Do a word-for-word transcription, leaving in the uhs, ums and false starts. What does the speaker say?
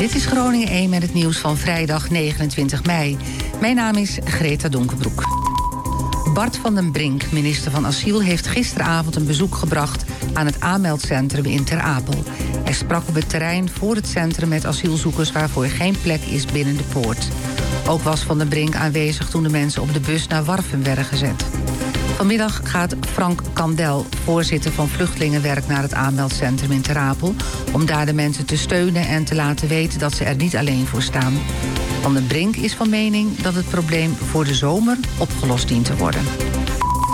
Dit is Groningen één met het nieuws van vrijdag negenentwintig mei. Mijn naam is Greta Donkerbroek. Bart van den Brink, minister van Asiel, heeft gisteravond een bezoek gebracht aan het aanmeldcentrum in Ter Apel. Hij sprak op het terrein voor het centrum met asielzoekers waarvoor geen plek is binnen de poort. Ook was Van den Brink aanwezig toen de mensen op de bus naar Warffum werden gezet. Vanmiddag gaat Frank Kandel, voorzitter van Vluchtelingenwerk, naar het aanmeldcentrum in Ter Apel om daar de mensen te steunen en te laten weten dat ze er niet alleen voor staan. Van den Brink is van mening dat het probleem voor de zomer opgelost dient te worden.